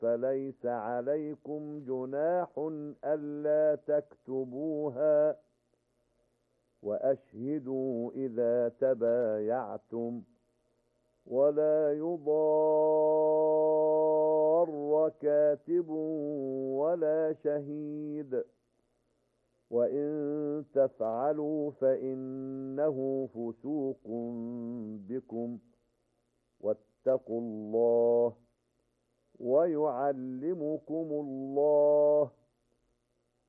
فليس عليكم جناح ألا تكتبوها، وأشهدوا إذا تبايعتم، ولا يضار كاتب ولا شهيد، وإن تفعلوا فإنه فسوق بكم، واتقوا الله ويعلمكم الله،